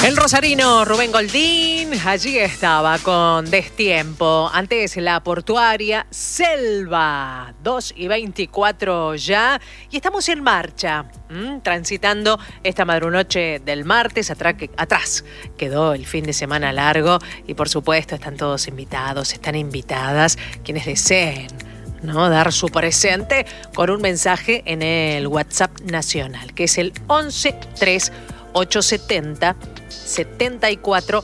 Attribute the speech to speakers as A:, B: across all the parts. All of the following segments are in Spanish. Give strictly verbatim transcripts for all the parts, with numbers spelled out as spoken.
A: El rosarino Rubén Goldín allí estaba con Destiempo. Antes la portuaria Selva, dos y veinticuatro ya. Y estamos en marcha, ¿m? transitando esta madrunoche del martes. Atrás, atrás quedó el fin de semana largo. Y por supuesto están todos invitados, están invitadas quienes deseen, ¿no?, dar su presente con un mensaje en el WhatsApp nacional, que es el once tres ocho setenta setenta y cuatro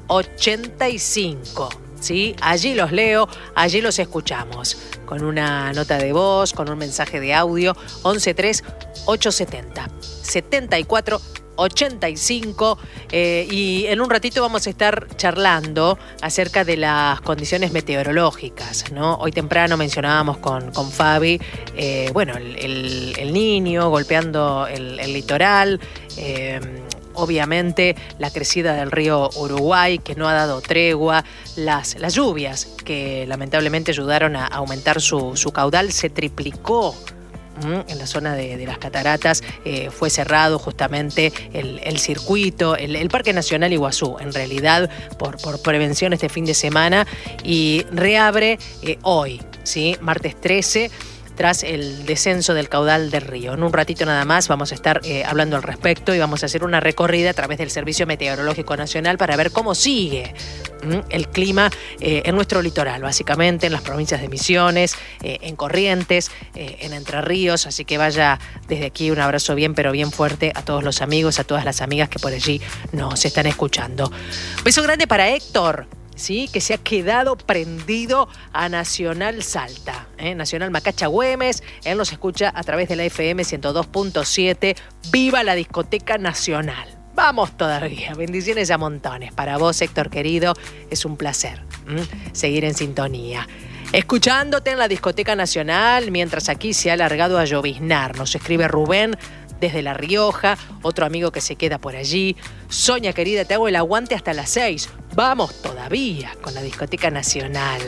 A: ochenta y cinco. ¿Sí? Allí los leo, allí los escuchamos. Con una nota de voz, con un mensaje de audio, once tres ocho setenta setenta y cuatro ochenta y cinco. Eh, y en un ratito vamos a estar charlando acerca de las condiciones meteorológicas, ¿no? Hoy temprano mencionábamos con, con Fabi, eh, bueno, el, el, el Niño golpeando el, el litoral. Eh, Obviamente la crecida del río Uruguay, que no ha dado tregua, las, las lluvias que lamentablemente ayudaron a aumentar su, su caudal, se triplicó ¿m? en la zona de, de las cataratas. Eh, fue cerrado justamente el, el circuito, el, el Parque Nacional Iguazú, en realidad por, por prevención este fin de semana, y reabre eh, hoy, ¿sí? martes trece, tras el descenso del caudal del río. En un ratito nada más vamos a estar eh, hablando al respecto y vamos a hacer una recorrida a través del Servicio Meteorológico Nacional para ver cómo sigue ¿m? el clima eh, en nuestro litoral, básicamente en las provincias de Misiones, eh, en Corrientes, eh, en Entre Ríos. Así que vaya desde aquí un abrazo bien, pero bien fuerte a todos los amigos, a todas las amigas que por allí nos están escuchando. Beso grande para Héctor, ¿sí?, que se ha quedado prendido a Nacional Salta, ¿eh? Nacional Macacha Güemes. Él nos escucha a través de la F M ciento dos punto siete. ¡Viva la discoteca nacional! Vamos todavía. Bendiciones a montones. Para vos, Héctor querido, es un placer ¿m? seguir en sintonía, escuchándote en la discoteca nacional, mientras aquí se ha alargado a lloviznar. Nos escribe Rubén desde La Rioja, otro amigo que se queda por allí. Soña querida, te hago el aguante hasta las seis. Vamos todavía con la discoteca nacional.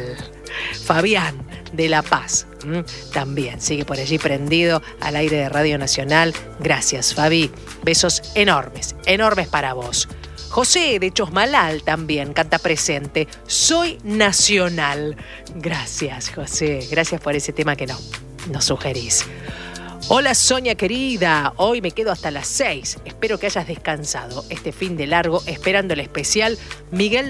A: Fabián de La Paz ¿m? también sigue por allí prendido al aire de Radio Nacional. Gracias, Fabi. Besos enormes, enormes para vos. José de Chosmalal también canta presente. Soy nacional. Gracias, José. Gracias por ese tema que no, nos sugerís. Hola, Sonia querida, hoy me quedo hasta las seis. Espero que hayas descansado este fin de largo esperando el especial Miguel